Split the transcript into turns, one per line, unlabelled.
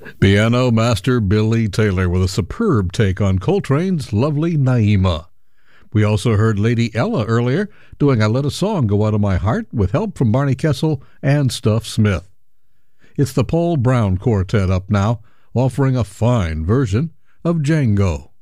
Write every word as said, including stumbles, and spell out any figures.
Piano master Billy Taylor with a superb take on Coltrane's Lovely Naima. We also heard Lady Ella earlier doing I Let a Song Go Out of My Heart with help from Barney Kessel and Stuff Smith. It's the Paul Brown Quartet up now, offering a fine version of Django.